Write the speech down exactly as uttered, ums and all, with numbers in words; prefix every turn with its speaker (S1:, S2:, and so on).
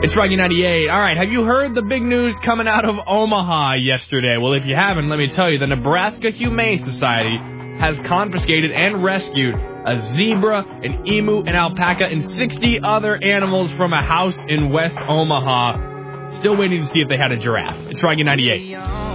S1: It's Rocky ninety-eight. All right, have you heard the big news coming out of Omaha yesterday? Well, if you haven't, let me tell you, the Nebraska Humane Society has confiscated and rescued a zebra, an emu, an alpaca, and sixty other animals from a house in West Omaha. Still waiting to see if they had a giraffe. It's Rocky ninety-eight.